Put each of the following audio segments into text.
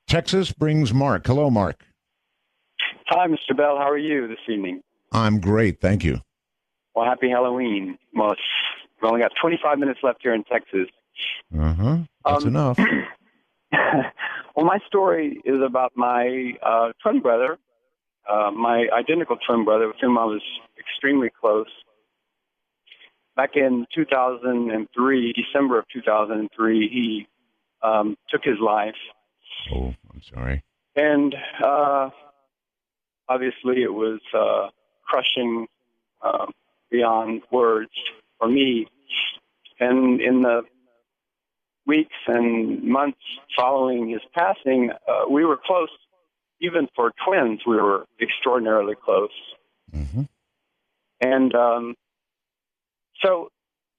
Texas brings Mark. Hello, Mark. Hi, Mr. Bell. How are you this evening? I'm great, thank you. Well, happy Halloween. Well, we've only got 25 minutes left here in Texas. That's enough. Well, my story is about my twin brother, my identical twin brother with whom I was extremely close. Back in 2003, December of 2003, he took his life. Oh, I'm sorry. And obviously it was crushing beyond words for me. And in the weeks and months following his passing, we were close. Even for twins, we were extraordinarily close. Mm-hmm. And so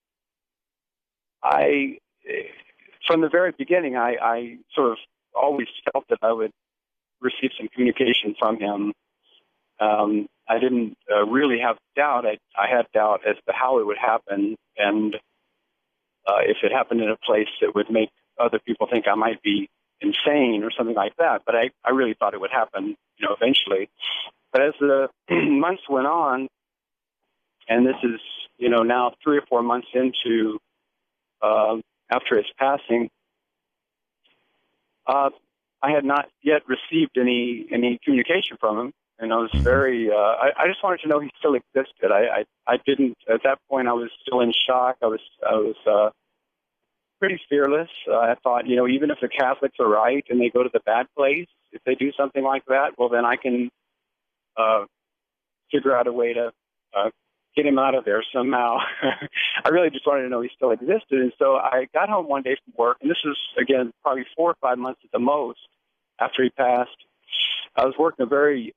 from the very beginning, I sort of always felt that I would receive some communication from him. I didn't really have doubt. I had doubt as to how it would happen, and if it happened in a place that would make other people think I might be insane or something like that. But I really thought it would happen, eventually. But as the months went on, and this is, now 3 or 4 months into after his passing, I had not yet received any communication from him, and I was very. I just wanted to know he still existed. I didn't at that point. I was still in shock. I was pretty fearless. I thought, even if the Catholics are right and they go to the bad place, if they do something like that, well, then I can figure out a way to get him out of there somehow. I really just wanted to know he still existed. And so I got home one day from work, and this is, again, probably 4 or 5 months at the most after he passed. I was working a very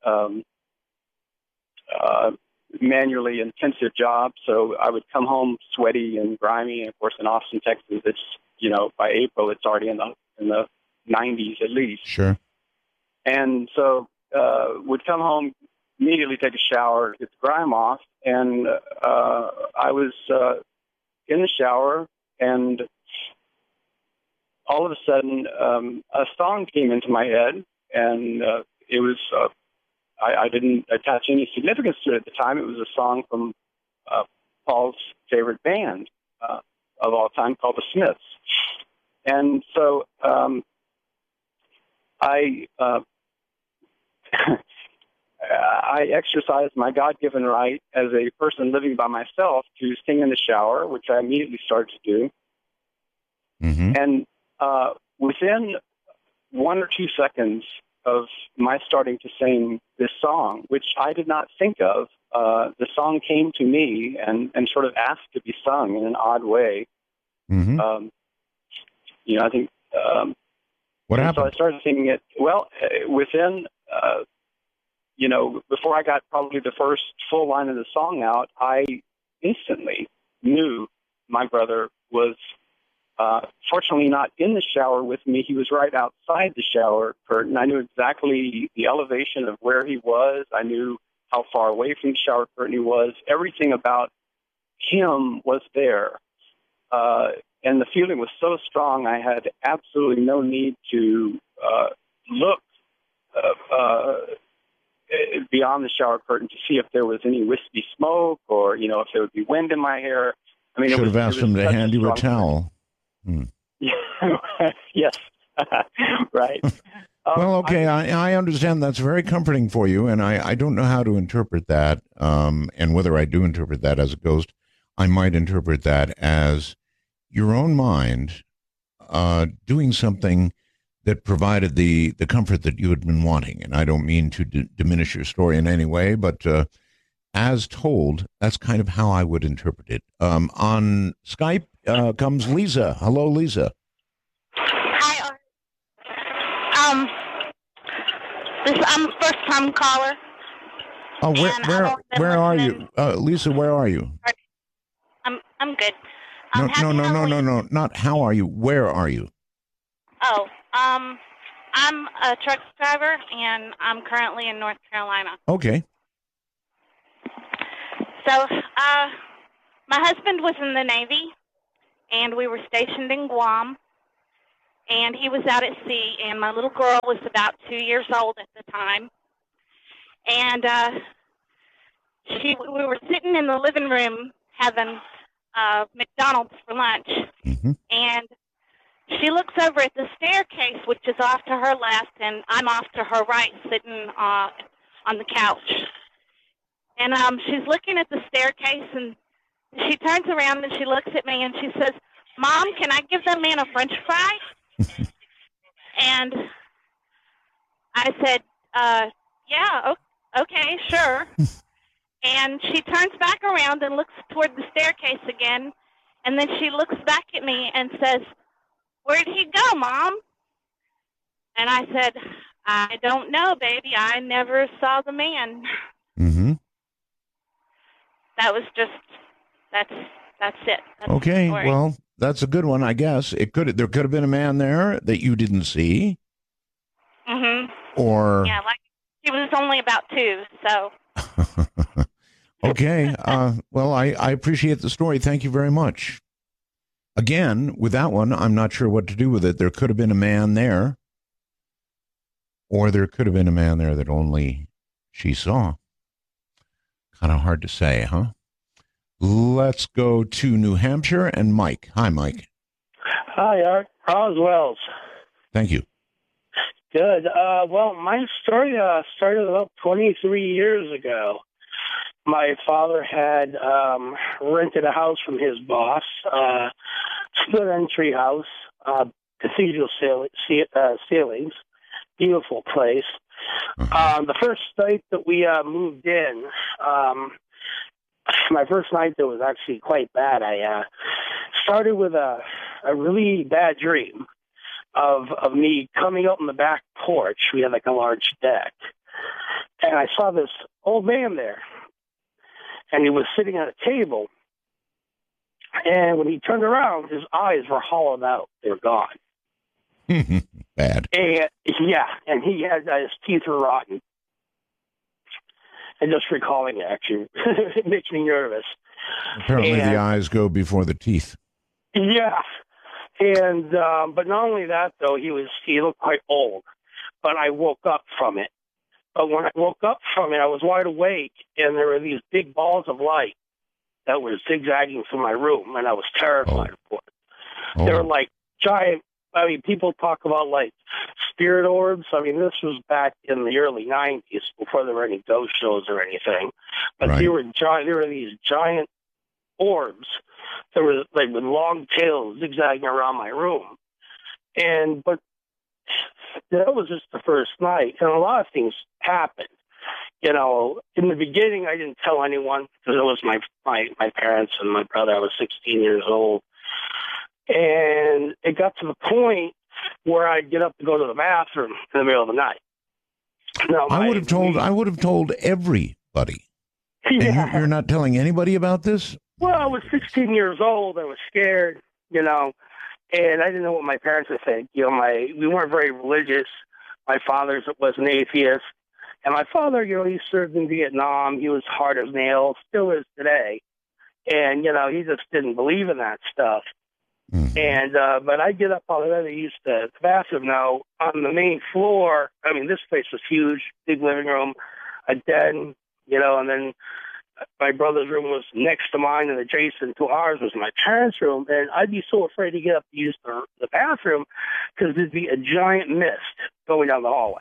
manually intensive job, so I would come home sweaty and grimy. And of course, in Austin, Texas, it's by April it's already in the 90s at least. Sure. And so would come home, immediately take a shower, get the grime off, and I was in the shower, and all of a sudden a song came into my head, and it was. I didn't attach any significance to it at the time. It was a song from Paul's favorite band of all time called the Smiths. And so I exercised my God-given right as a person living by myself to sing in the shower, which I immediately started to do. Mm-hmm. And within 1 or 2 seconds of my starting to sing this song, which I did not think of, the song came to me and sort of asked to be sung in an odd way. Mm-hmm. I think. What happened? So I started singing it. Well, within, before I got probably the first full line of the song out, I instantly knew my brother was fortunately not in the shower with me. He was right outside the shower curtain. I knew exactly the elevation of where he was. I knew how far away from the shower curtain he was. Everything about him was there. And the feeling was so strong, I had absolutely no need to look beyond the shower curtain to see if there was any wispy smoke or, if there would be wind in my hair. I mean, should have asked him to hand you a towel. Yes, right. Well, okay, I understand that's very comforting for you, and I don't know how to interpret that, and whether I do interpret that as a ghost. I might interpret that as your own mind doing something that provided the comfort that you had been wanting. And I don't mean to diminish your story in any way, but as told, that's kind of how I would interpret it. On Skype comes Lisa. Hello, Lisa. Hi, I'm a first-time caller. Oh, where are you, Lisa? Where are you? I'm good. No. Not how are you. Where are you? Oh, I'm a truck driver, and I'm currently in North Carolina. Okay. So, my husband was in the Navy, and we were stationed in Guam. and he was out at sea, and my little girl was about 2 years old at the time. And we were sitting in the living room having McDonald's for lunch, and she looks over at the staircase, which is off to her left, and I'm off to her right, sitting on the couch. And she's looking at the staircase, and she turns around and she looks at me and she says, "Mom, can I give that man a French fry?" And I said, "Yeah, okay, sure." And she turns back around and looks toward the staircase again, and then she looks back at me and says, "Where'd he go, Mom?" And I said, "I don't know, baby. I never saw the man." Mm-hmm. That was just, that's it. That's okay, well, that's a good one, I guess. There could have been a man there that you didn't see. Mm-hmm. Or... Yeah, like, he was only about 2, so... Okay, well, I appreciate the story. Thank you very much. Again, with that one, I'm not sure what to do with it. There could have been a man there, or there could have been a man there that only she saw. Kind of hard to say, huh? Let's go to New Hampshire and Mike. Hi, Mike. Hi, Art. How's Wells? Thank you. Good. Well, my story started about 23 years ago. My father had rented a house from his boss, split entry house, cathedral ceilings, beautiful place. The first night that we moved in, my first night there was actually quite bad. I started with a really bad dream of me coming out on the back porch. We had like a large deck, and I saw this old man there. And he was sitting at a table, and when he turned around, his eyes were hollowed out. They were gone. Bad. And, yeah, and he had his teeth were rotten. And just recalling it, actually, it makes me nervous. Apparently the eyes go before the teeth. Yeah. And but not only that, though, he looked quite old. But I woke up from it. But when I woke up from it, I was wide awake, and there were these big balls of light that were zigzagging through my room, and I was terrified of it. They were like giant, I mean, people talk about like spirit orbs. I mean, this was back in the early 90s, before there were any ghost shows or anything. But they were giant, there were these giant orbs that were like with long tails zigzagging around my room. But that was just the first night, and a lot of things happened. You know, in the beginning, I didn't tell anyone because it was my parents and my brother. I was 16 years old, and it got to the point where I'd get up to go to the bathroom in the middle of the night. Now, I would have told everybody. Yeah. And you're not telling anybody about this? Well, I was 16 years old. I was scared, you know. And I didn't know what my parents would think. You know, we weren't very religious. My father was an atheist. And my father, you know, he served in Vietnam. He was hard as nails, still is today. And, you know, he just didn't believe in that stuff. Mm-hmm. And, but I get up all the way. I used the bathroom now on the main floor. I mean, this place was huge, big living room, a den, you know, and then my brother's room was next to mine, and adjacent to ours was my parents' room. And I'd be so afraid to get up to use the bathroom because there'd be a giant mist going down the hallway.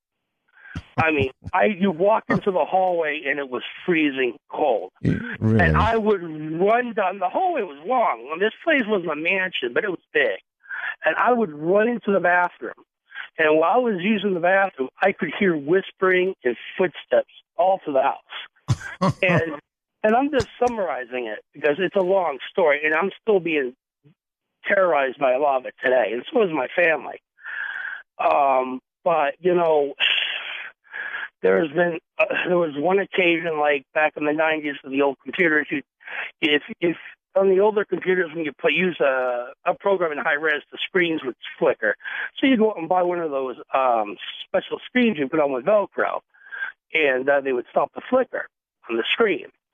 I mean, you walk into the hallway, and it was freezing cold. Really? And I would run down. The hallway was long. Well, this place wasn't a mansion, but it was big. And I would run into the bathroom. And while I was using the bathroom, I could hear whispering and footsteps all through the house. and I'm just summarizing it because it's a long story, and I'm still being terrorized by a lot of it today, and so is my family. But you know, there was one occasion, like back in the 90s, with the old computers. If on the older computers, when you use a program in high res, the screens would flicker. So you go out and buy one of those special screens you put on with Velcro, and they would stop the flicker on the screen.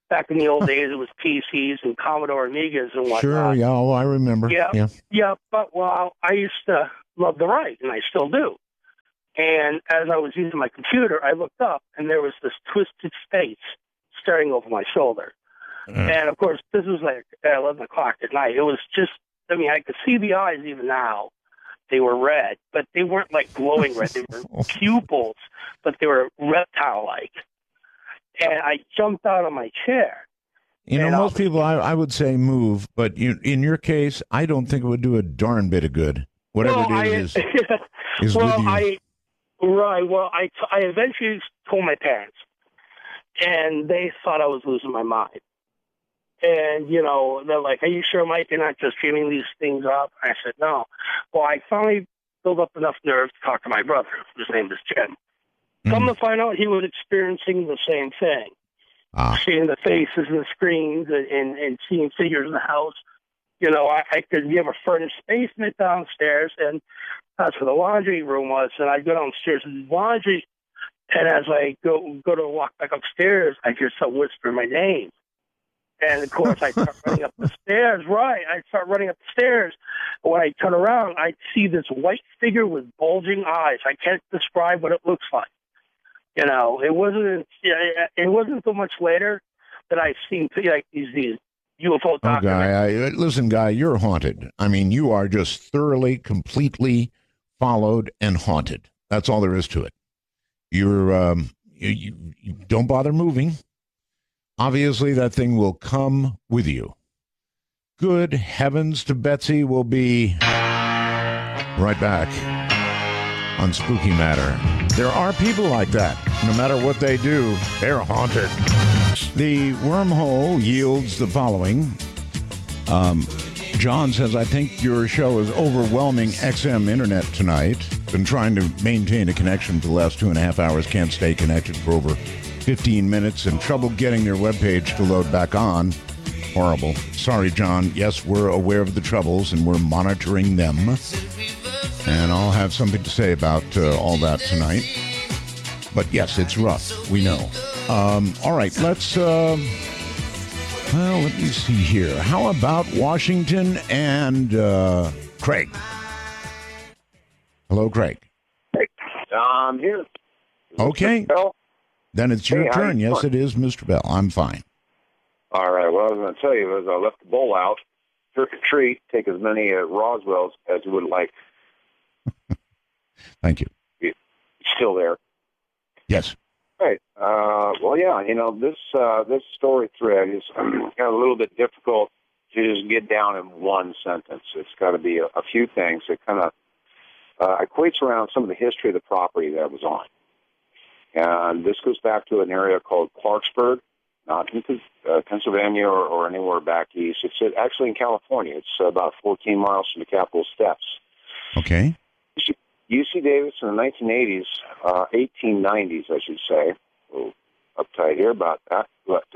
Back in the old days, it was PCs and Commodore Amigas and whatnot. Sure, yeah, I remember. Yeah. But well, I used to love to write, and I still do. And as I was using my computer, I looked up, and there was this twisted face staring over my shoulder. And of course, this was like at 11 o'clock at night. It was just, I mean, I could see the eyes even now. They were red, but they weren't like glowing red. They were pupils, but they were reptile-like. And I jumped out of my chair. You know, most people, I would say move, but in your case, I don't think it would do a darn bit of good. Whatever it is with you. Well, I eventually told my parents, and they thought I was losing my mind. And, you know, they're like, are you sure, Mike, you're not just dreaming these things up? I said, no. Well, I finally built up enough nerve to talk to my brother, whose name is Jim. Come to find out, he was experiencing the same thing. Seeing the faces and the screens and seeing figures in the house. You know, we have a furnished basement downstairs, and that's where the laundry room was. And I'd go downstairs and do laundry, and as I go to walk back upstairs, I hear someone whisper my name. And, of course, I start running up the stairs. Right, I start running up the stairs. When I turn around, I see this white figure with bulging eyes. I can't describe what it looks like. You know, it wasn't so much later that I've seen like these UFO documentaries. Listen, Guy, you're haunted. I mean, you are just thoroughly, completely followed and haunted. That's all there is to it. You don't bother moving. Obviously, that thing will come with you. Good heavens to Betsy. We'll be right back on Spooky Matter. There are people like that. No matter what they do, they're haunted. The wormhole yields the following. John says, I think your show is overwhelming XM internet tonight. Been trying to maintain a connection for the last 2.5 hours. Can't stay connected for over 15 minutes and trouble getting their webpage to load back on. Horrible. Sorry, John. Yes, we're aware of the troubles and we're monitoring them. And I'll have something to say about all that tonight. But yes, it's rough. We know. All right, let's, let me see here. How about Washington and Craig? Hello, Craig. Hey, I'm here. Okay. Then it's your turn. Yes, it is, Mr. Bell. I'm fine. All right. What I was going to tell you is I left the bowl out, trick or treat, take as many Roswells as you would like. Thank you. It's still there. Yes. Right. Well, yeah, you know, this story thread is kind of a little bit difficult to just get down in one sentence. It's got to be a few things. It kind of equates around some of the history of the property that it was on. And this goes back to an area called Clarksburg, not in Pennsylvania or anywhere back east. It's actually in California. It's about 14 miles from the Capitol steps. Okay. UC Davis in the 1980s, 1890s, I should say, a little uptight here about that, but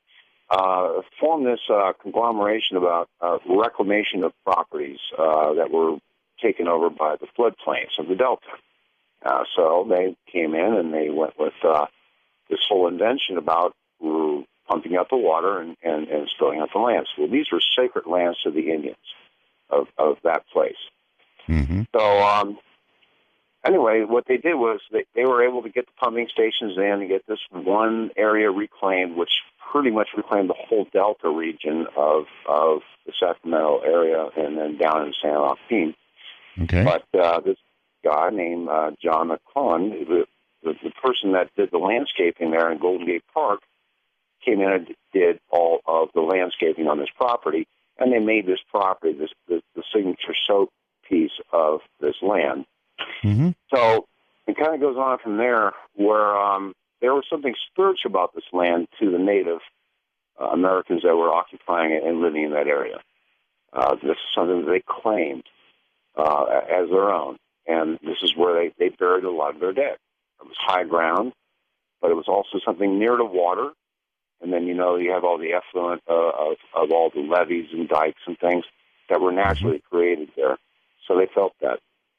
formed this conglomeration about reclamation of properties that were taken over by the floodplains of the Delta. So they came in and they went with this whole invention about pumping out the water and spilling out the lands. Well, these were sacred lands to the Indians of that place. Mm-hmm. So anyway, what they did was they were able to get the pumping stations in and get this one area reclaimed, which pretty much reclaimed the whole Delta region of the Sacramento area and then down in San Joaquin. Okay. But this guy named John McClellan, the person that did the landscaping there in Golden Gate Park, came in and did all of the landscaping on this property, and they made this property the signature showpiece of this land. Mm-hmm. So it kind of goes on from there, where there was something spiritual about this land to the Native Americans that were occupying it and living in that area. This is something that they claimed as their own, and this is where they buried a lot of their dead. It was high ground, but it was also something near the water. And then, you know, you have all the effluent of all the levees and dikes and things that were naturally created there. So they felt that.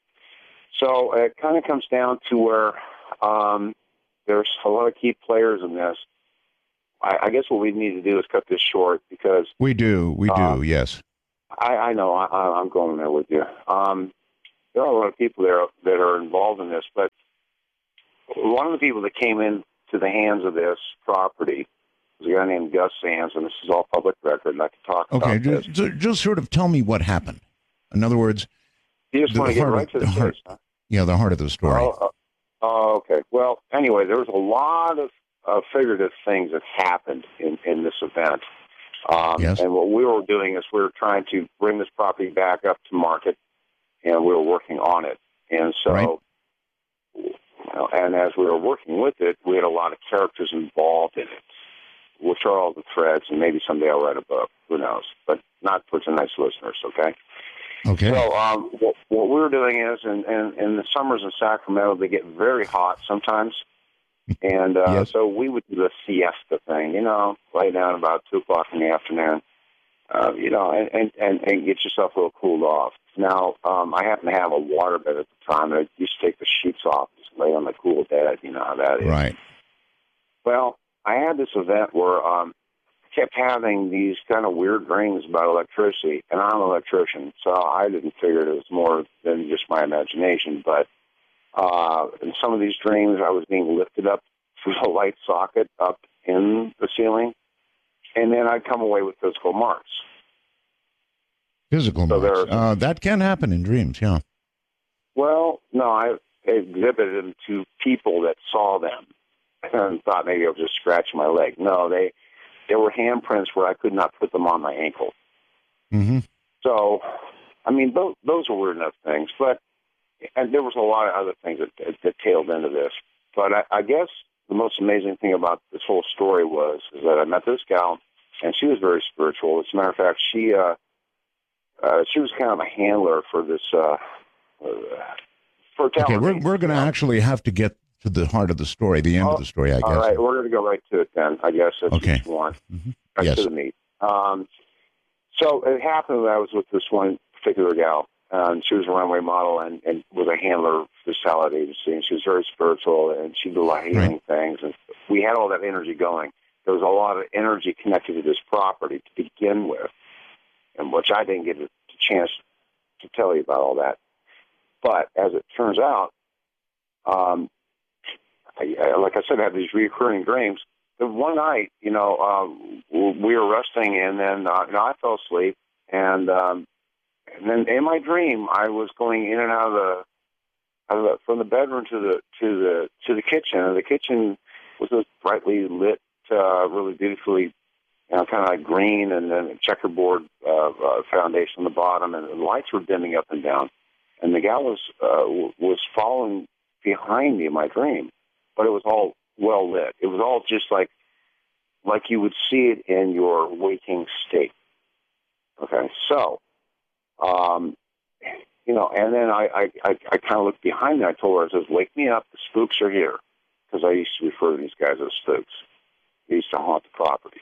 So it kind of comes down to where there's a lot of key players in this. I guess what we need to do is cut this short because we do. Yes. I know. I'm going there with you. There are a lot of people there that are involved in this, but one of the people that came into the hands of this property was a guy named Gus Sands, and this is all public record, and I can talk about this. Just sort of tell me what happened. In other words, you just want to get right to the case, huh? Yeah, the heart of the story. Okay. Well, anyway, there was a lot of figurative things that happened in this event. Yes. And what we were doing is we were trying to bring this property back up to market, and we were working on it. And so, right. And as we were working with it, we had a lot of characters involved in it, which are all the threads, and maybe someday I'll write a book. Who knows? But not for tonight's listeners, okay? Okay. So what we were doing is, in the summers in Sacramento, they get very hot sometimes. And yes. So we would do the siesta thing, lay down about 2 o'clock in the afternoon, and get yourself a little cooled off. Now, I happen to have a waterbed at the time, and I used to take the sheets off, just lay on the cool bed, you know how that is. Right. Well, I had this event where I kept having these kind of weird dreams about electricity, and I'm an electrician, so I didn't figure it was more than just my imagination, but in some of these dreams, I was being lifted up through the light socket up in the ceiling, and then I'd come away with physical marks. Physical marks. That can happen in dreams, yeah. Well, no, I exhibited them to people that saw them and thought maybe I was just scratching my leg. No, they were handprints where I could not put them on my ankle. Mm-hmm. So, I mean, those were weird enough things, but and there was a lot of other things that tailed into this. But I guess the most amazing thing about this whole story was that I met this gal, and she was very spiritual. As a matter of fact, she was kind of a handler for this for talent. Okay, we're going to actually have to get to the heart of the story, the end of the story, I guess. All right, we're going to go right to it then, I guess, if okay. you want. Mm-hmm. Right yes. to the meat. So it happened that I was with this one particular gal. She was a runway model and was a handler for the salad agency, and she was very spiritual, and she did a lot of healing things, and we had all that energy going. There was a lot of energy connected to this property to begin with, and which I didn't get a chance to tell you about all that. But as it turns out, like I said, I had these recurring dreams. The one night, we were resting, and then I fell asleep, and then in my dream, I was going in and out of from the bedroom to the kitchen, and the kitchen was a brightly lit, really beautifully, kind of like green, and then a checkerboard foundation on the bottom, and the lights were dimming up and down, and the gal was following behind me in my dream, but it was all well lit. It was all just like you would see it in your waking state. Okay, so. And then I kind of looked behind me. I told her, I says, "Wake me up. The spooks are here," because I used to refer to these guys as spooks. They used to haunt the property.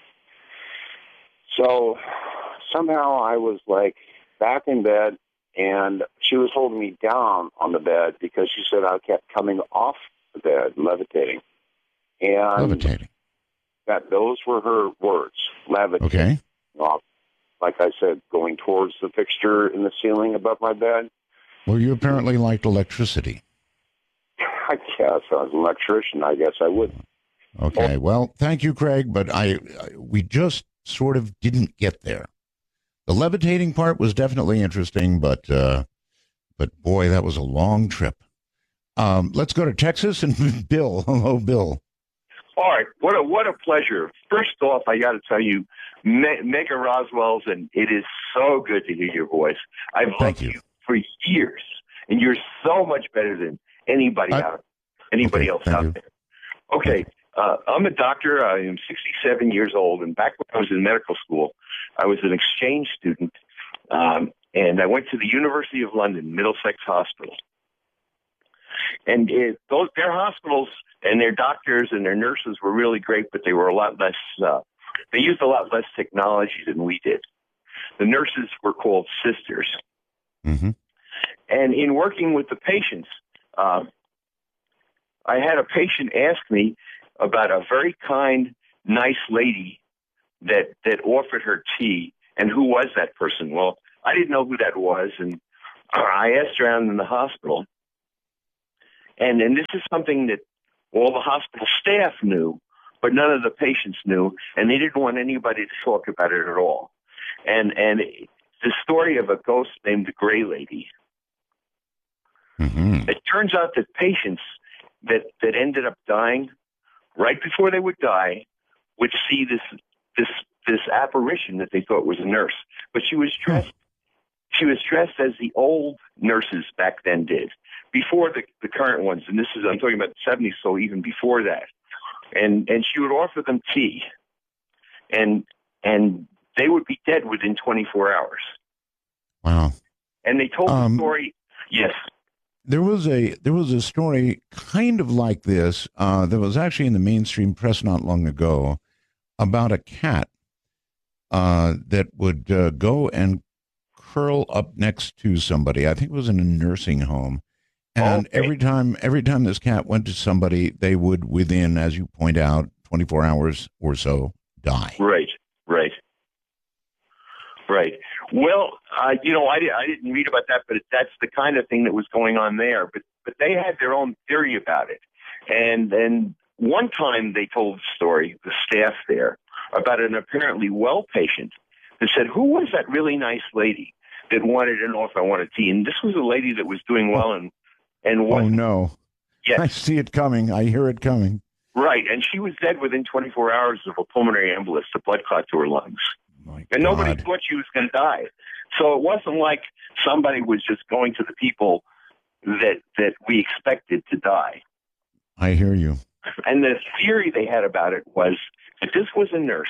So somehow I was like back in bed, and she was holding me down on the bed because she said I kept coming off the bed, levitating. And levitating. Those were her words, levitating. Okay. Like I said, going towards the fixture in the ceiling above my bed. Well, you apparently liked electricity. I guess I was an electrician. I guess I would. Okay. Well, thank you, Craig, but we just sort of didn't get there. The levitating part was definitely interesting, but boy, that was a long trip. Let's go to Texas and Bill. Hello, Bill. All right. What a pleasure. First off, I got to tell you, Megan Roswell's, and it is so good to hear your voice. I've loved you for years, and you're so much better than anybody else out there. Okay. I'm a doctor. I am 67 years old, and back when I was in medical school, I was an exchange student, and I went to the University of London, Middlesex Hospital. And their hospitals and their doctors and their nurses were really great, but they were a lot less. They used a lot less technology than we did. The nurses were called sisters. Mm-hmm. And in working with the patients, I had a patient ask me about a very kind nice lady that offered her tea. And who was that person? Well, I didn't know who that was, and I asked around in the hospital. And this is something that all the hospital staff knew, but none of the patients knew, and they didn't want anybody to talk about it at all. And the story of a ghost named the Gray Lady. Mm-hmm. It turns out that patients that ended up dying right before they would die would see this apparition that they thought was a nurse, but she was dressed. She was dressed as the old nurses back then did, before the current ones. And I'm talking about the 70s, so even before that. And she would offer them tea, and they would be dead within 24 hours. Wow. And they told the story. Yes. There was a story kind of like this that was actually in the mainstream press not long ago about a cat that would go and curl up next to somebody. I think it was in a nursing home. And every time this cat went to somebody, they would, within, as you point out, 24 hours or so, die. Right. Well, I didn't read about that, but that's the kind of thing that was going on there. But they had their own theory about it. And then one time they told the story, the staff there, about an apparently well patient that said, who was that really nice lady that wanted an offer, I wanted tea? And this was a lady that was doing well and what? Oh, no. Yes. I see it coming. I hear it coming. Right. And she was dead within 24 hours of a pulmonary embolus, a blood clot to her lungs. And nobody thought she was going to die. So it wasn't like somebody was just going to the people that we expected to die. I hear you. And the theory they had about it was that this was a nurse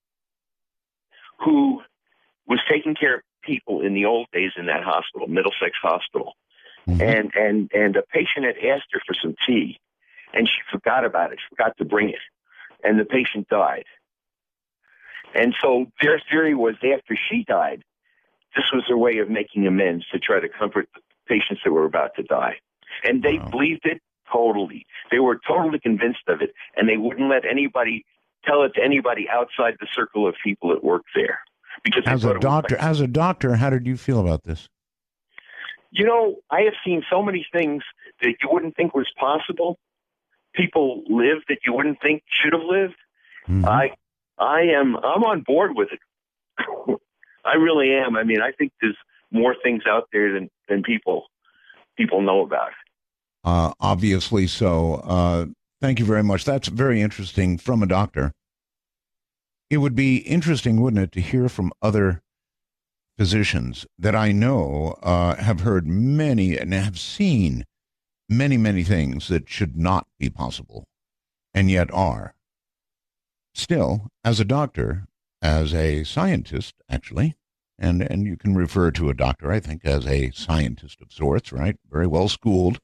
who was taking care of people in the old days in that hospital, Middlesex Hospital. Mm-hmm. And a patient had asked her for some tea, and she forgot about it. She forgot to bring it, and the patient died. And so their theory was after she died, this was their way of making amends to try to comfort the patients that were about to die. And they believed it totally. They were totally convinced of it, and they wouldn't let anybody tell it to anybody outside the circle of people that worked there. Because as a doctor, how did you feel about this? You know, I have seen so many things that you wouldn't think was possible. People live that you wouldn't think should have lived. Mm-hmm. I'm on board with it. I really am. I mean, I think there's more things out there than people know about. Obviously so. Thank you very much. That's very interesting from a doctor. It would be interesting, wouldn't it, to hear from other physicians that I know have heard many and have seen many, many things that should not be possible and yet are. Still, as a doctor, as a scientist, actually, and you can refer to a doctor, I think, as a scientist of sorts, right? Very well schooled.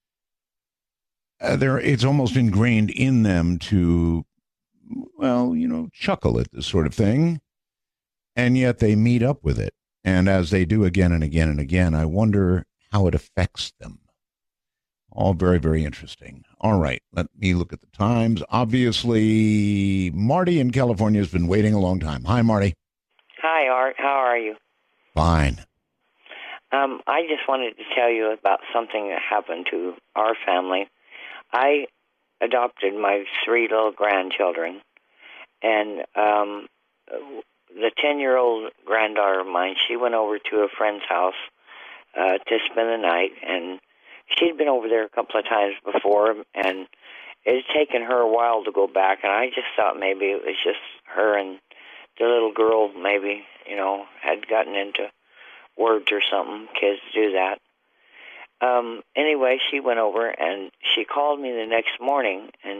It's almost ingrained in them to, well, chuckle at this sort of thing, and yet they meet up with it. And as they do again and again and again, I wonder how it affects them. All very, very interesting. All right, let me look at the times. Obviously, Marty in California has been waiting a long time. Hi, Marty. Hi, Art. How are you? Fine. I just wanted to tell you about something that happened to our family. I adopted my 3 little grandchildren, and the 10-year-old granddaughter of mine, she went over to a friend's house to spend the night, and she'd been over there a couple of times before, and it had taken her a while to go back, and I just thought maybe it was just her and the little girl maybe, had gotten into words or something. Kids do that. Anyway, she went over, and she called me the next morning, and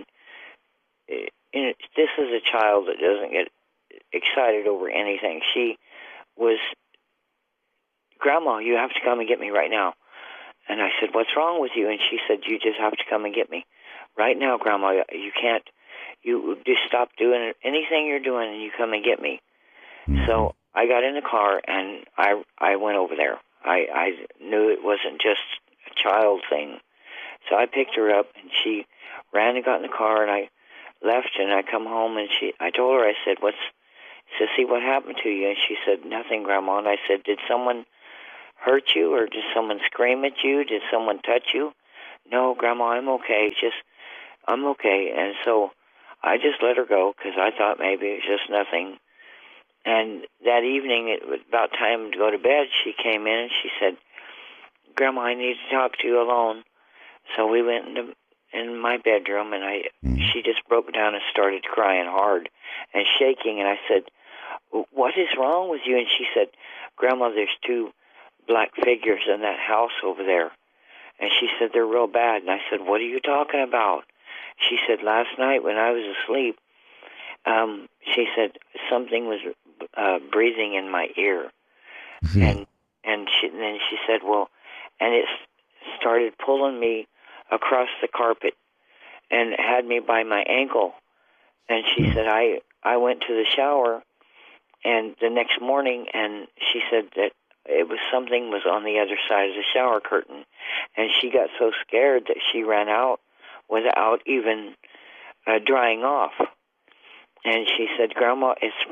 this is a child that doesn't get excited over anything. She was, Grandma, you have to come and get me right now. And I said, what's wrong with you? And she said, you just have to come and get me right now, Grandma. You can't, you just stop doing anything you're doing and you come and get me. Mm-hmm. So I got in the car and I went over there. I knew it wasn't just a child thing. So I picked her up and she ran and got in the car, and I left, and I come home, and I told her, I said, Sissy, what happened to you? And she said, nothing, Grandma. And I said, did someone hurt you, or did someone scream at you? Did someone touch you? No, Grandma, I'm okay. I'm okay. And so I just let her go because I thought maybe it was just nothing. And that evening, it was about time to go to bed, she came in and she said, Grandma, I need to talk to you alone. So we went in my bedroom, and she just broke down and started crying hard and shaking. And I said, what is wrong with you? And she said, Grandma, there's 2 black figures in that house over there. And she said, they're real bad. And I said, what are you talking about? She said, last night when I was asleep, she said, something was breathing in my ear. Mm-hmm. And then she said, well, and it started pulling me across the carpet and had me by my ankle. And she said, I went to the shower, and the next morning, and she said that it was something was on the other side of the shower curtain, and she got so scared that she ran out without even drying off. And she said, Grandma,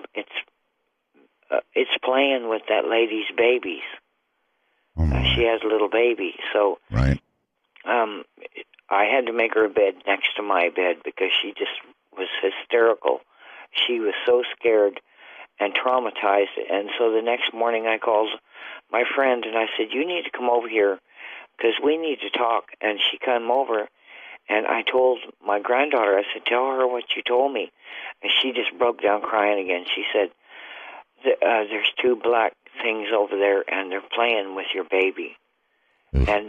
it's playing with that lady's babies. She has a little baby, so right. I had to make her a bed next to my bed because she just was hysterical. She was so scared and traumatized. And so the next morning I called my friend and I said, you need to come over here because we need to talk. And she came over, and I told my granddaughter, I said, tell her what you told me. And she just broke down crying again. She said, there's 2 black things over there, and they're playing with your baby. And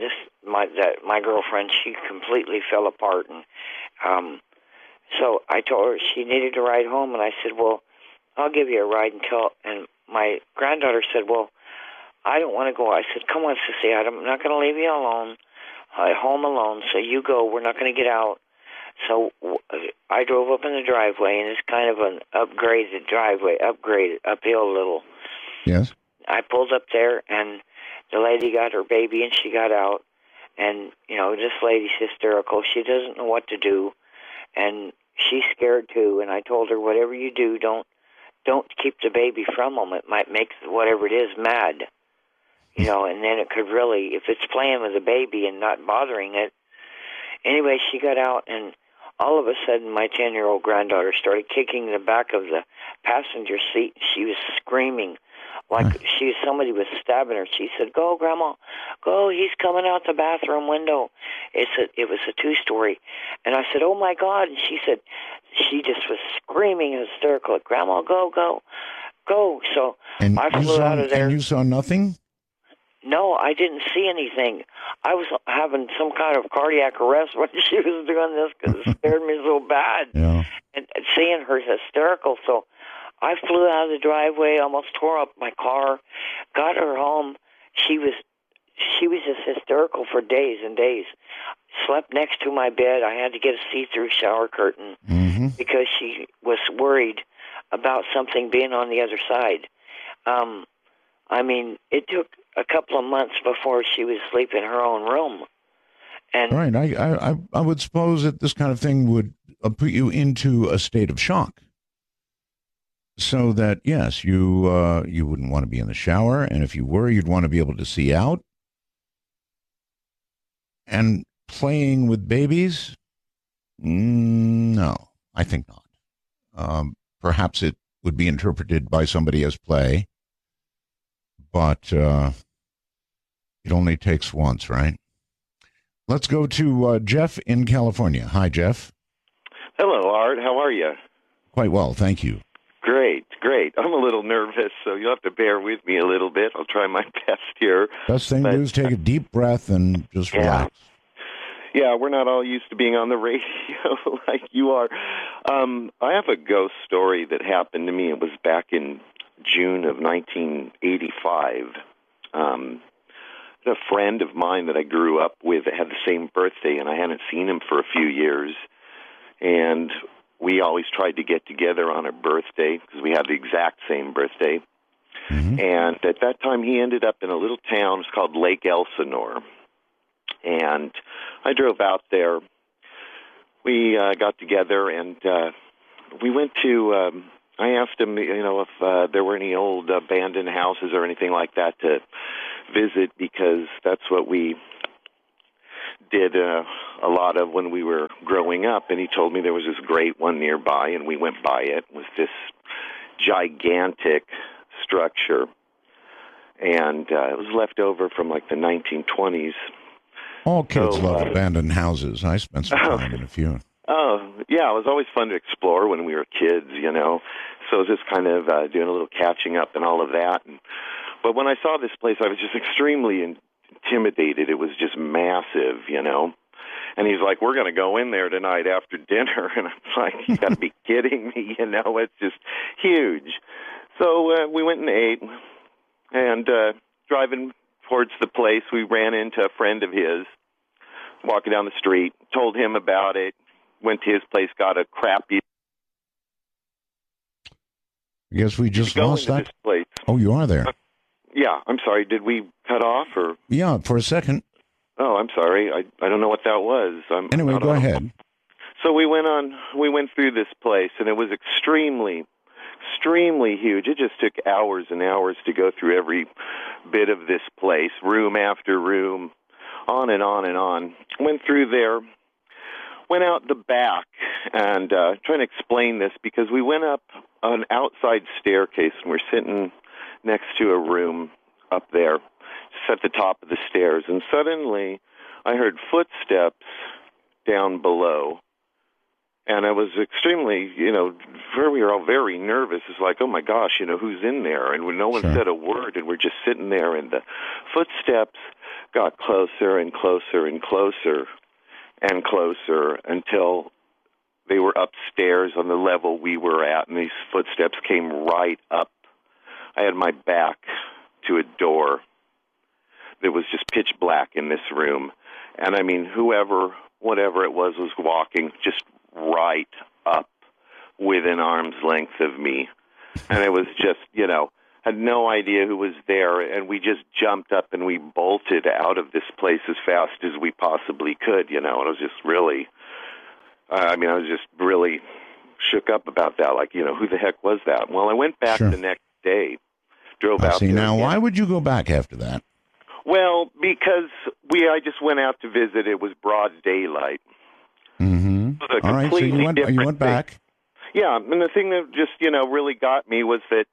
my girlfriend, she completely fell apart. And so I told her she needed to ride home, and I said, well, I'll give you a ride and my granddaughter said, well, I don't want to go. I said, come on, Sissy, I'm not going to leave you alone, home alone, so you go. We're not going to get out. So I drove up in the driveway, and it's kind of an upgraded driveway, uphill a little. Yes. I pulled up there, and the lady got her baby, and she got out. And, this lady's hysterical. She doesn't know what to do, and she's scared, too. And I told her, whatever you do, don't keep the baby from them. It might make whatever it is mad. And then it could really, if it's playing with the baby and not bothering it. Anyway, she got out, and all of a sudden, my 10-year-old granddaughter started kicking the back of the passenger seat. She was screaming like somebody was stabbing her. She said, go, Grandma, go, he's coming out the bathroom window. It was a 2-story. And I said, oh, my God. And she said, she just was screaming hysterical, Grandma, go, go, go. So I flew out of there. And you saw nothing? No, I didn't see anything. I was having some kind of cardiac arrest when she was doing this because it scared me so bad. Yeah. And seeing her hysterical. So I flew out of the driveway, almost tore up my car, got her home. She was just hysterical for days and days. Slept next to my bed. I had to get a see-through shower curtain because she was worried about something being on the other side. It took a couple of months before she was asleep in her own room. And right. I would suppose that this kind of thing would put you into a state of shock. So that, yes, you wouldn't want to be in the shower, and if you were, you'd want to be able to see out. And playing with babies? No, I think not. Perhaps it would be interpreted by somebody as play, but it only takes once, right? Let's go to Jeff in California. Hi, Jeff. Hello, Art. How are you? Quite well, thank you. Great. I'm a little nervous, so you'll have to bear with me a little bit. I'll try my best here. Best thing to do is take a deep breath and just relax. Yeah, we're not all used to being on the radio like you are. I have a ghost story that happened to me. It was back in June of 1985. A friend of mine that I grew up with had the same birthday, and I hadn't seen him for a few years. And we always tried to get together on a birthday because we had the exact same birthday. Mm-hmm. And at that time, he ended up in a little town. It's called Lake Elsinore. And I drove out there. we got together and we went to. I asked him, if there were any old abandoned houses or anything like that to visit, because that's what we did a lot of when we were growing up. And he told me there was this great one nearby, and we went by it. It was this gigantic structure, and it was left over from like the 1920s. All kids love abandoned houses. I spent some time in a few. Oh, yeah, it was always fun to explore when we were kids, So it was just kind of doing a little catching up and all of that. But when I saw this place, I was just extremely intimidated. It was just massive, And he's like, we're going to go in there tonight after dinner. And I'm like, you got to be kidding me, It's just huge. So we went and ate. And driving towards the place, we ran into a friend of his walking down the street, told him about it, went to his place, got a crappy... I guess we just lost that. Place. Oh, you are there. Yeah, I'm sorry. Did we cut off? Or? Yeah, for a second. Oh, I'm sorry. I don't know what that was. Anyway, go ahead. So we went through this place, and it was extremely huge. It just took hours and hours to go through every bit of this place, room after room, on and on and on. Went through there, went out the back, and trying to explain this, because we went up an outside staircase, and we're sitting next to a room up there, just at the top of the stairs, and suddenly I heard footsteps down below. And I was extremely, we were all very nervous. It's like, oh, my gosh, who's in there? And no one said a word, and we're just sitting there, and the footsteps got closer and closer and closer and closer until they were upstairs on the level we were at, and these footsteps came right up. I had my back to a door that was just pitch black in this room. And, I mean, whatever it was walking just right up within arm's length of me. And it was just, had no idea who was there, and we just jumped up and we bolted out of this place as fast as we possibly could, and I was just really, I was just really shook up about that, like, who the heck was that? Well, I went back the next day, drove out there. Now, why would you go back after that? Well, because I just went out to visit. It was broad daylight. Mm-hmm. All right, so you went back. Yeah, and the thing that just, really got me was that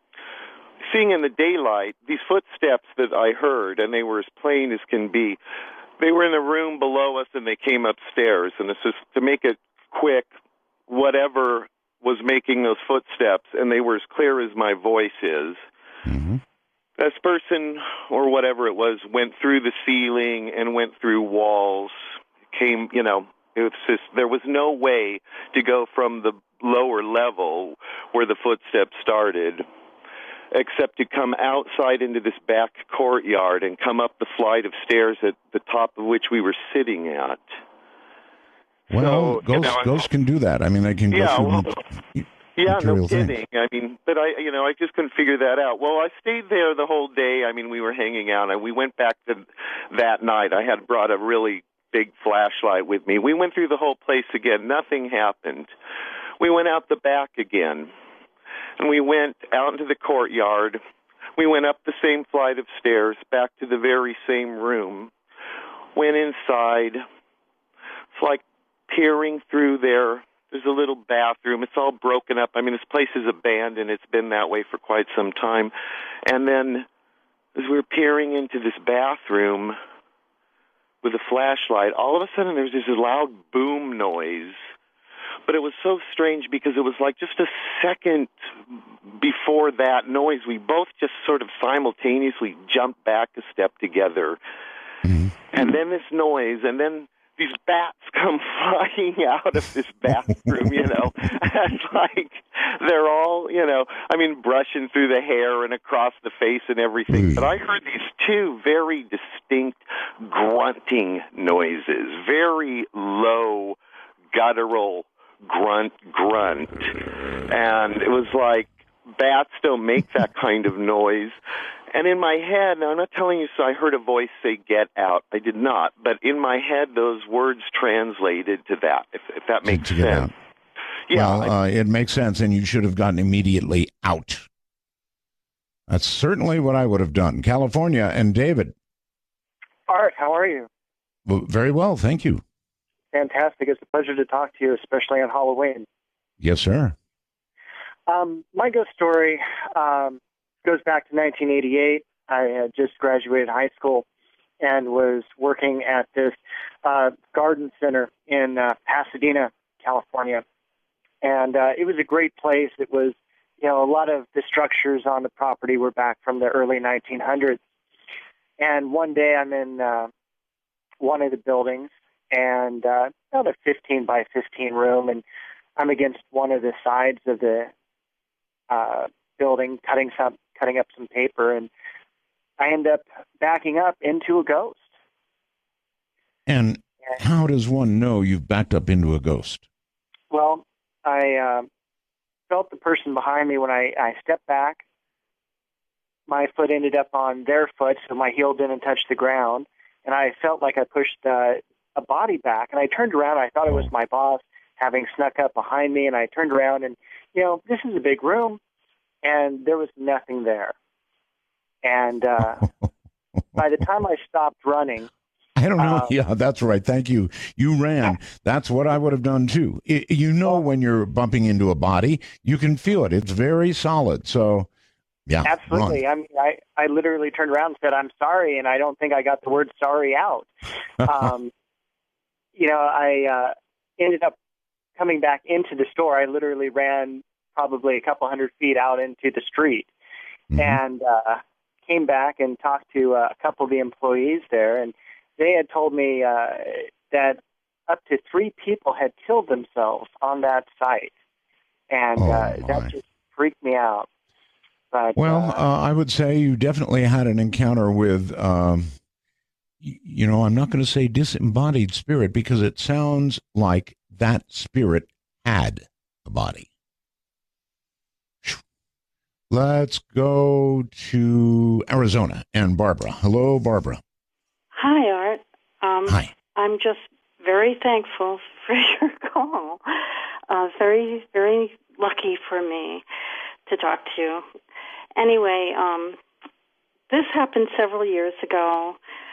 seeing in the daylight, these footsteps that I heard, and they were as plain as can be, they were in the room below us and they came upstairs. And it's just, to make it quick, whatever was making those footsteps, and they were as clear as my voice is, this person, or whatever it was, went through the ceiling and went through walls, came, it was just, there was no way to go from the lower level where the footsteps started, except to come outside into this back courtyard and come up the flight of stairs at the top of which we were sitting at. Well, so, ghosts can do that. I mean, they can go through no kidding. Things. I mean, but I just couldn't figure that out. Well, I stayed there the whole day. I mean, we were hanging out, and we went back to that night. I had brought a really big flashlight with me. We went through the whole place again. Nothing happened. We went out the back again. And we went out into the courtyard. We went up the same flight of stairs, back to the very same room. Went inside. It's like peering through there. There's a little bathroom. It's all broken up. I mean, this place is abandoned. It's been that way for quite some time. And then as we were peering into this bathroom with a flashlight, all of a sudden there was this loud boom noise. But it was so strange because it was like just a second before that noise, we both just sort of simultaneously jumped back a step together. Mm-hmm. And then this noise, and then these bats come flying out of this bathroom, and like they're all, brushing through the hair and across the face and everything. But I heard these two very distinct grunting noises, very low, guttural grunt, and it was like bats don't make that kind of noise. And in my head, now I'm not telling you so I heard a voice say, "Get out." I did not. But in my head, those words translated to that, if that makes sense. Yeah, well, it makes sense, and you should have gotten immediately out. That's certainly what I would have done. California, and David. Art, how are you? Well, very well, thank you. Fantastic. It's a pleasure to talk to you, especially on Halloween. Yes, sir. My ghost story goes back to 1988. I had just graduated high school and was working at this garden center in Pasadena, California. And it was a great place. It was, a lot of the structures on the property were back from the early 1900s. And one day I'm in one of the buildings, and about a 15 by 15 room, and I'm against one of the sides of the building, cutting up some paper, and I end up backing up into a ghost. And how does one know you've backed up into a ghost? Well, I felt the person behind me when I stepped back. My foot ended up on their foot, so my heel didn't touch the ground, and I felt like I pushed a body back, and I turned around. I thought it was my boss having snuck up behind me, and I turned around, and, this is a big room, and there was nothing there. And by the time I stopped running... I don't know. Yeah, that's right. Thank you. You ran. That's what I would have done, too. When you're bumping into a body, you can feel it. It's very solid, so... Yeah, absolutely. Wrong. I mean, I literally turned around and said, "I'm sorry," and I don't think I got the word "sorry" out. I ended up coming back into the store. I literally ran probably a couple hundred feet out into the street, and came back and talked to a couple of the employees there, and they had told me that up to 3 people had killed themselves on that site, and that just freaked me out. But, I would say you definitely had an encounter with, I'm not going to say disembodied spirit because it sounds like that spirit had a body. Let's go to Arizona and Barbara. Hello, Barbara. Hi, Art. Hi. I'm just very thankful for your call. Very, very lucky for me to talk to you. Anyway, this happened several years ago.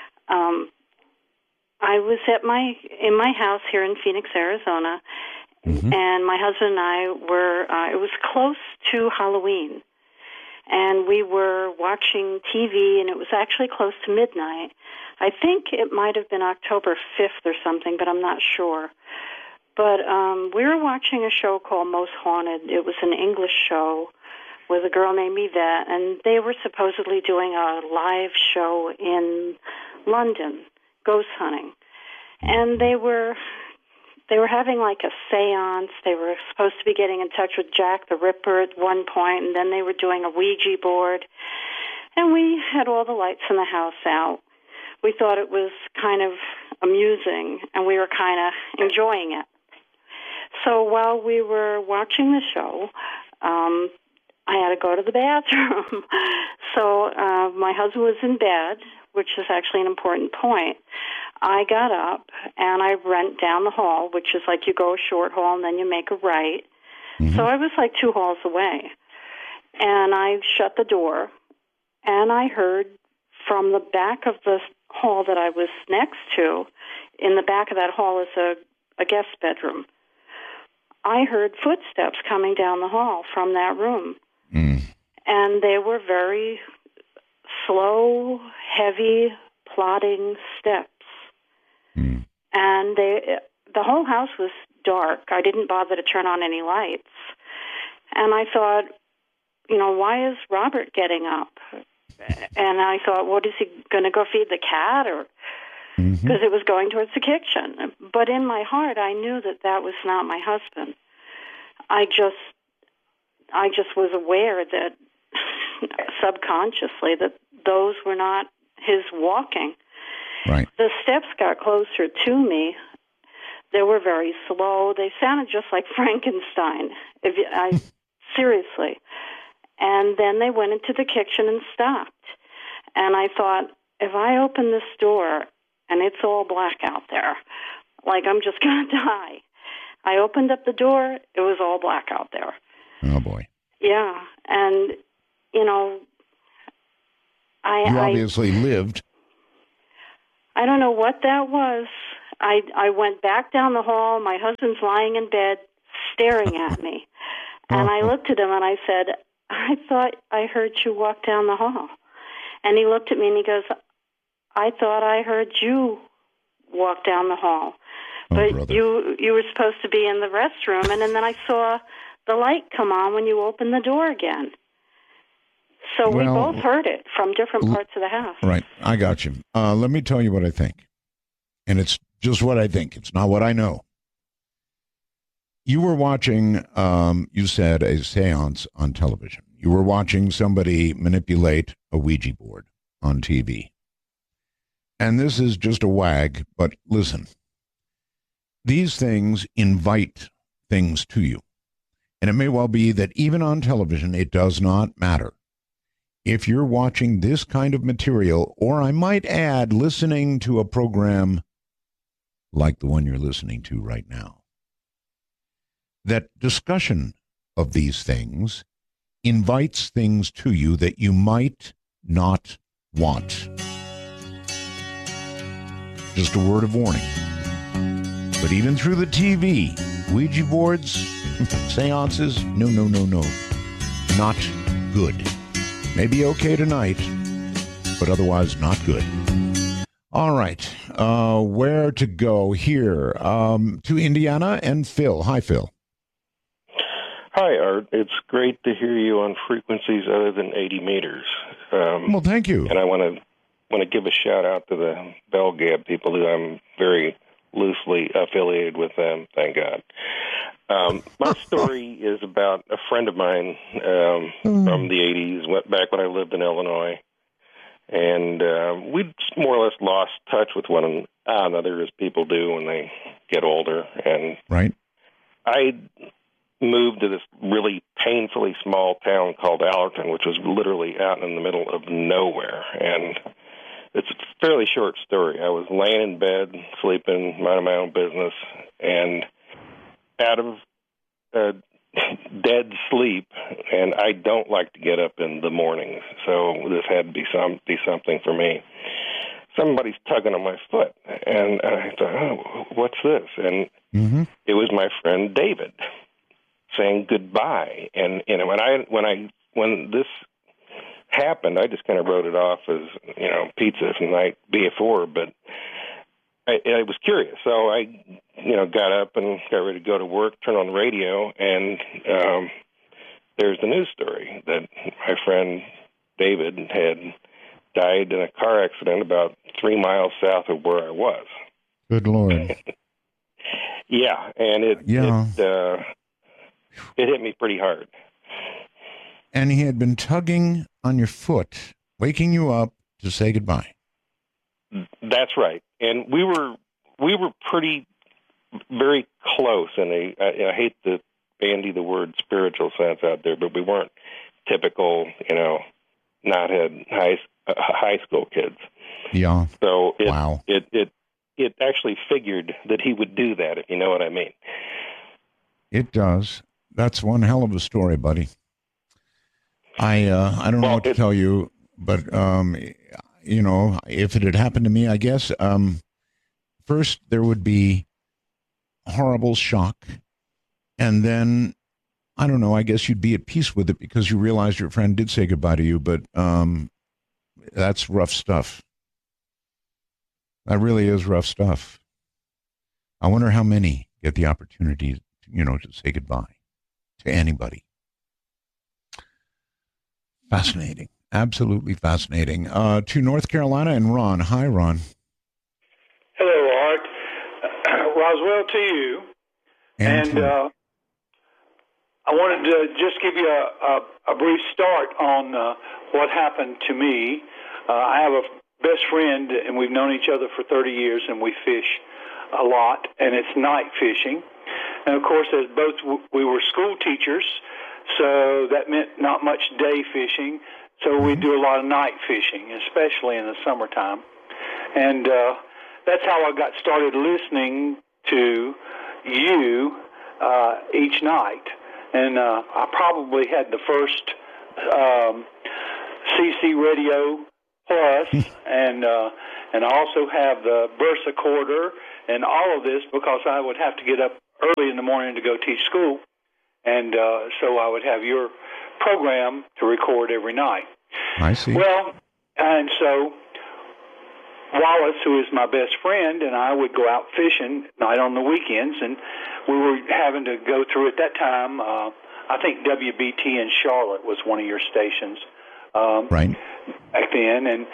I was in my house here in Phoenix, Arizona, and my husband and I were, it was close to Halloween, and we were watching TV, and it was actually close to midnight. I think it might have been October 5th or something, but I'm not sure. But we were watching a show called Most Haunted. It was an English show with a girl named Yvette, and they were supposedly doing a live show in London, ghost hunting. And they were having like a seance. They were supposed to be getting in touch with Jack the Ripper at one point, and then they were doing a Ouija board. And we had all the lights in the house out. We thought it was kind of amusing, and we were kind of enjoying it. So while we were watching the show, I had to go to the bathroom. So my husband was in bed, which is actually an important point. I got up, and I went down the hall, which is like you go a short hall, and then you make a right. So I was like 2 halls away. And I shut the door, and I heard from the back of the hall that I was next to, in the back of that hall is a guest bedroom. I heard footsteps coming down the hall from that room. And they were very slow, heavy, plodding steps. And the whole house was dark. I didn't bother to turn on any lights. And I thought, why is Robert getting up? And I thought, what is he going to go feed the cat? Or because it was going towards the kitchen. But in my heart, I knew that was not my husband. I just was aware that subconsciously that those were not his walking. Right. The steps got closer to me. They were very slow. They sounded just like Frankenstein. Seriously. And then they went into the kitchen and stopped. And I thought, if I open this door and it's all black out there, like I'm just going to die. I opened up the door, it was all black out there. Oh, boy. Yeah, and, you know, you obviously lived. I don't know what that was. I went back down the hall. My husband's lying in bed staring at me. And I looked at him and I said, I thought I heard you walk down the hall. And he looked at me and he goes, I thought I heard you walk down the hall. But brother. you were supposed to be in the restroom. And then I saw the light come on when you opened the door again. So we both heard it from different parts of the house. Right. I got you. Let me tell you what I think. And it's just what I think. It's not what I know. You were watching, you said, a seance on television. You were watching somebody manipulate a Ouija board on TV. And this is just a wag, but listen. These things invite things to you. And it may well be that even on television, it does not matter. If you're watching this kind of material, or I might add, listening to a program like the one you're listening to right now, that discussion of these things invites things to you that you might not want. Just a word of warning. But even through the TV, Ouija boards, seances, no. Not good. Maybe okay tonight, but otherwise not good. All right. Where to go here? To Indiana and Phil. Hi, Phil. Hi, Art. It's great to hear you on frequencies other than 80 meters. Well, thank you. And I want to give a shout out to the Bell Gab people who I'm very loosely affiliated with them, thank God. My story is about a friend of mine from the 80s, went back when I lived in Illinois, and we more or less lost touch with one another, as people do when they get older. And right. I moved to this really painfully small town called Allerton, which was literally out in the middle of nowhere, and it's a fairly short story. I was laying in bed, sleeping, minding my own business, and out of dead sleep, and I don't like to get up in the mornings, so this had to be something for me. Somebody's tugging on my foot, and I thought, oh, what's this? And it was my friend David saying goodbye. And you know, when this happened, I just kind of wrote it off as, you know, pizza from the night before, but I was curious. So I, you know, got up and got ready to go to work, turn on the radio, and there's the news story that my friend David had died in a car accident about 3 miles south of where I was. Good Lord. Yeah, and it hit me pretty hard. And he had been tugging on your foot, waking you up to say goodbye. That's right. And we were pretty, very close. And I hate to bandy the word spiritual sense out there, but we weren't typical, you know, knothead high school kids. Yeah. So wow. It actually figured that he would do that, if you know what I mean. It does. That's one hell of a story, buddy. I don't know what to tell you, but you know, if it had happened to me, I guess first there would be horrible shock, and then I don't know. I guess you'd be at peace with it because you realized your friend did say goodbye to you. But that's rough stuff. That really is rough stuff. I wonder how many get the opportunity, you know, to say goodbye to anybody. Fascinating. Absolutely fascinating. To North Carolina and Ron. Hi, Ron. Hello, Art. Roswell to you. And I wanted to just give you a brief start on what happened to me. I have a best friend, and we've known each other for 30 years, and we fish a lot, and it's night fishing. And, of course, as both we were school teachers, so that meant not much day fishing. So we do a lot of night fishing, especially in the summertime. And that's how I got started listening to you each night. And I probably had the first CC Radio Plus, and I also have the Versacorder and all of this because I would have to get up early in the morning to go teach school. And so I would have your program to record every night. I see. Well, and so Wallace, who is my best friend, and I would go out fishing night on the weekends, and we were having to go through at that time, I think WBT in Charlotte was one of your stations. Right. Back then, and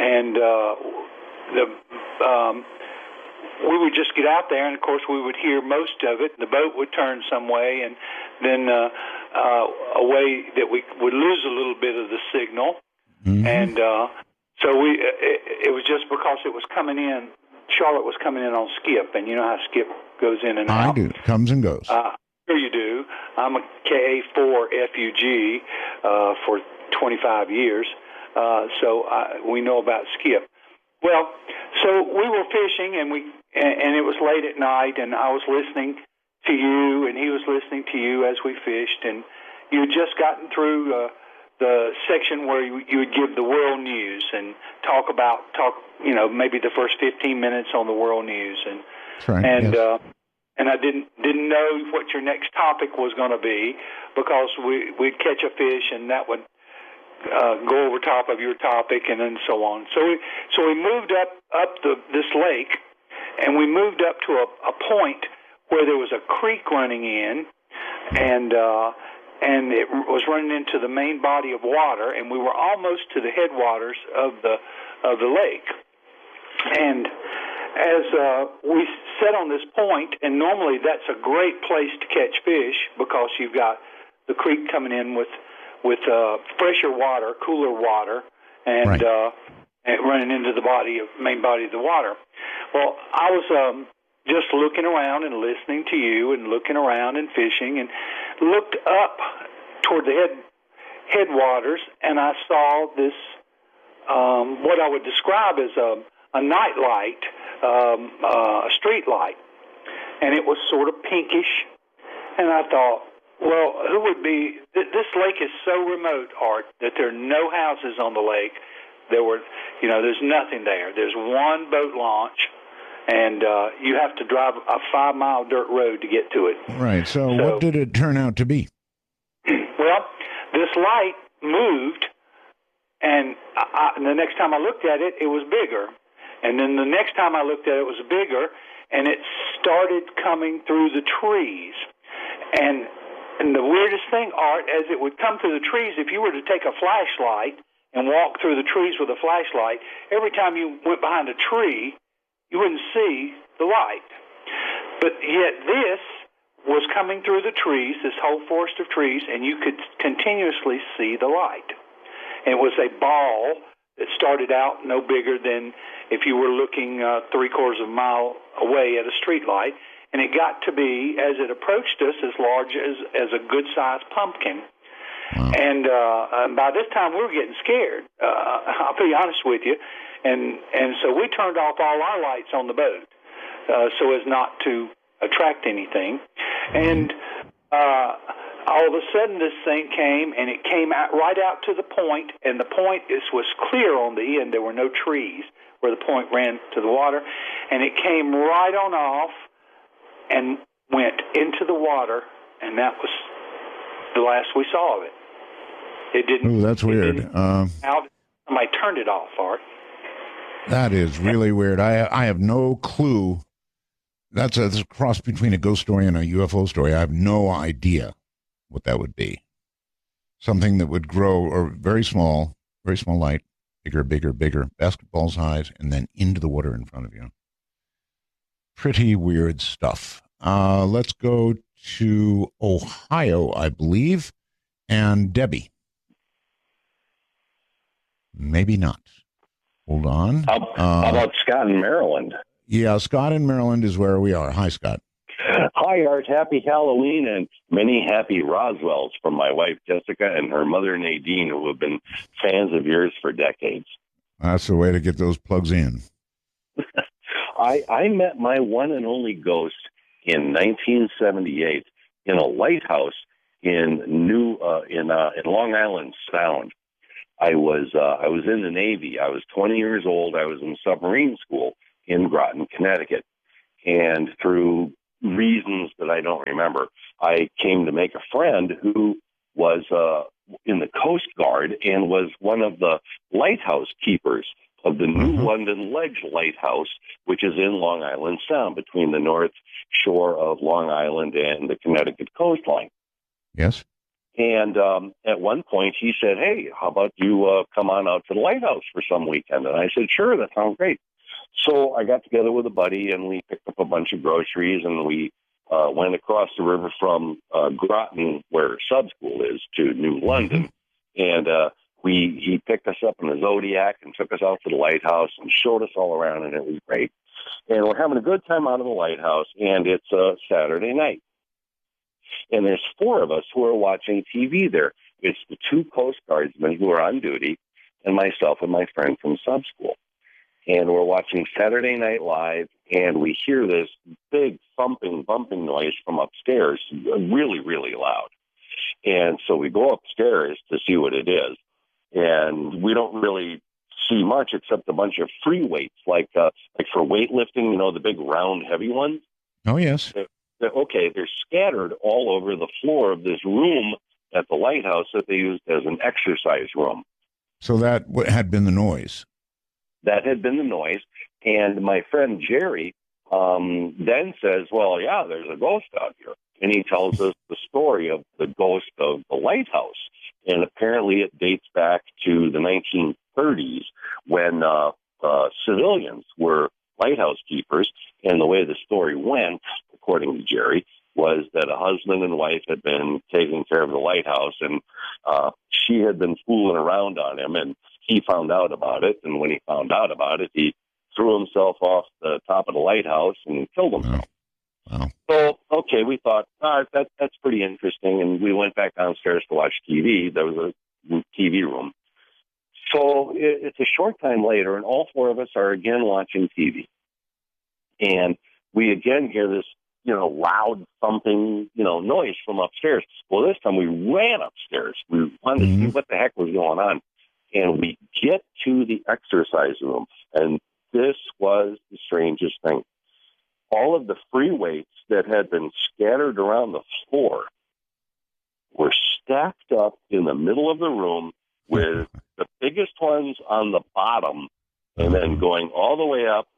we would just get out there, and of course we would hear most of it. The boat would turn some way, and then a way that we would lose a little bit of the signal, and so it was just because it was coming in. Charlotte was coming in on Skip, and you know how Skip goes in and out. I do. Comes and goes. Sure you do. I'm a KA4 FUG for 25 years, so we know about Skip. Well, so we were fishing, and it was late at night, and I was listening to you, and he was listening to you as we fished, and you had just gotten through the section where you would give the world news and talk, maybe the first 15 minutes on the world news, and right, and yes. And I didn't know what your next topic was going to be because we'd catch a fish and that would go over top of your topic and then so on. So we moved up this lake, and we moved up to a point where there was a creek running in, and it was running into the main body of water, and we were almost to the headwaters of the lake. And as we sat on this point, and normally that's a great place to catch fish because you've got the creek coming in with fresher water, cooler water, and right. And running into the main body of the water. Well, I was just looking around and listening to you and looking around and fishing, and looked up toward the headwaters, and I saw this what I would describe as a night light, a street light, and it was sort of pinkish, and I thought, well, who would be? This lake is so remote, Art, that there are no houses on the lake. There's nothing there. There's one boat launch, and you have to drive a 5-mile dirt road to get to it. Right. So what did it turn out to be? Well, this light moved, and the next time I looked at it, it was bigger. And then the next time I looked at it, it was bigger, and it started coming through the trees. And the weirdest thing, Art, as it would come through the trees, if you were to take a flashlight and walk through the trees with a flashlight, every time you went behind a tree, you wouldn't see the light. But yet this was coming through the trees, this whole forest of trees, and you could continuously see the light. And it was a ball that started out no bigger than if you were looking 3/4 of a mile away at a street light, and it got to be, as it approached us, as large as a good-sized pumpkin. Wow. And by this time, we were getting scared. I'll be honest with you. And so we turned off all our lights on the boat so as not to attract anything. And all of a sudden, this thing came, and it came right out to the point, and the point was clear on the end. There were no trees where the point ran to the water, and it came right on off and went into the water, and that was the last we saw of it. It didn't. Oh, that's weird. Somebody turned it off, Art. That is really weird. I have no clue. That's a cross between a ghost story and a UFO story. I have no idea what that would be. Something that would grow, or very small light, bigger, basketball size, and then into the water in front of you. Pretty weird stuff. Let's go to Ohio, I believe, and Debbie. Maybe not. Hold on. How about Scott in Maryland? Yeah, Scott in Maryland is where we are. Hi, Scott. Hi, Art. Happy Halloween and many happy Roswells from my wife, Jessica, and her mother, Nadine, who have been fans of yours for decades. That's the way to get those plugs in. I met my one and only ghost in 1978 in a lighthouse in Long Island Sound. I was in the Navy. I was 20 years old. I was in submarine school in Groton, Connecticut. And through reasons that I don't remember, I came to make a friend who was in the Coast Guard and was one of the lighthouse keepers of the New London Ledge Lighthouse, which is in Long Island Sound between the north shore of Long Island and the Connecticut coastline. Yes. And at one point he said, hey, how about you come on out to the lighthouse for some weekend? And I said, sure, that sounds great. So I got together with a buddy and we picked up a bunch of groceries and we went across the river from Groton, where sub school is, to New London. And he picked us up in a Zodiac and took us out to the lighthouse and showed us all around, and it was great. And we're having a good time out of the lighthouse, and it's a Saturday night. And there's four of us who are watching TV there. It's the two Coast Guardsmen who are on duty and myself and my friend from sub school. And we're watching Saturday Night Live, and we hear this big thumping, bumping noise from upstairs, really, really loud. And so we go upstairs to see what it is. And we don't really see much except a bunch of free weights, like for weightlifting, you know, the big round heavy ones. Oh, yes. They're scattered all over the floor of this room at the lighthouse that they used as an exercise room. So that had been the noise. That had been the noise. And my friend Jerry then says, well, yeah, there's a ghost out here. And he tells us the story of the ghost of the lighthouse. And apparently it dates back to the 1930s when civilians were lighthouse keepers. And the way the story went, according to Jerry, was that a husband and wife had been taking care of the lighthouse, and she had been fooling around on him, and he found out about it. And when he found out about it, he threw himself off the top of the lighthouse and killed himself. Wow. So, okay, we thought, that's pretty interesting, and we went back downstairs to watch TV. There was a TV room. So it's a short time later, and all four of us are again watching TV. And we again hear this, loud thumping, noise from upstairs. Well, this time we ran upstairs. We wanted to see what the heck was going on. And we get to the exercise room, and this was the strangest thing. All of the free weights that had been scattered around the floor were stacked up in the middle of the room, with the biggest ones on the bottom, and then going all the way up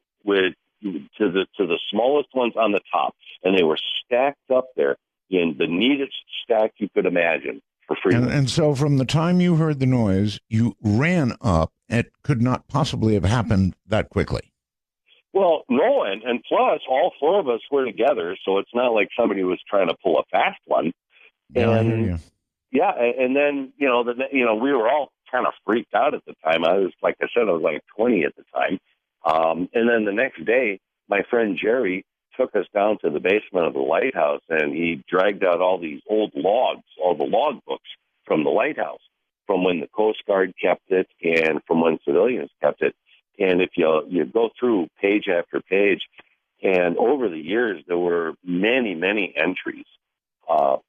to the smallest ones on the top. And they were stacked up there in the neatest stack you could imagine for free. And so from the time you heard the noise, you ran up. It could not possibly have happened that quickly. Well, no, and plus, all four of us were together, so it's not like somebody was trying to pull a fast one. Yeah, I hear you. Yeah, and then, we were all kind of freaked out at the time. I was, like I said, I was like 20 at the time. And then the next day, my friend Jerry took us down to the basement of the lighthouse, and he dragged out all these old logs, all the log books from the lighthouse, from when the Coast Guard kept it and from when civilians kept it. And if you go through page after page, and over the years, there were many, many entries of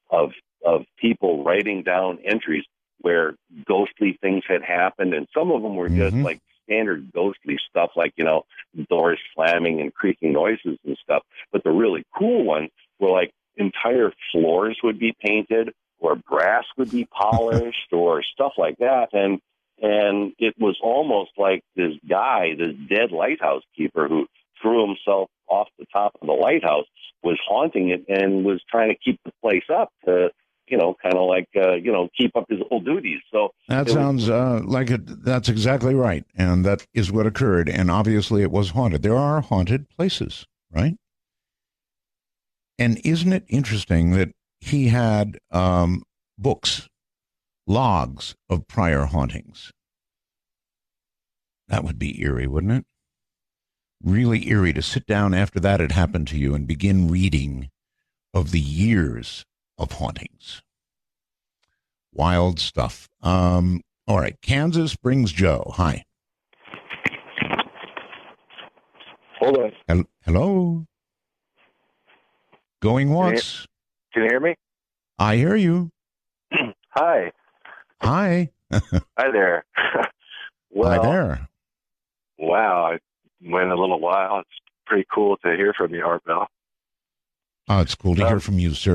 people writing down entries where ghostly things had happened. And some of them were just like standard ghostly stuff, like, doors slamming and creaking noises and stuff. But the really cool ones were like entire floors would be painted, or brass would be polished, or stuff like that. And it was almost like this guy, this dead lighthouse keeper who threw himself off the top of the lighthouse, was haunting it and was trying to keep the place up to, kind of like, keep up his old duties. So that sounds like it. That's exactly right. And that is what occurred. And obviously it was haunted. There are haunted places, right? And isn't it interesting that he had books, logs of prior hauntings? That would be eerie, wouldn't it? Really eerie to sit down after that had happened to you and begin reading of the years of hauntings. Wild stuff. All right. Kansas brings Joe. Hi. Hold on. Hello. Going once. Can you hear me? I hear you. Hi. Hi. Hi there. Well, Hi there. Wow. I went a little while. It's pretty cool to hear from you, Art Bell. Oh, it's cool to hear from you, sir.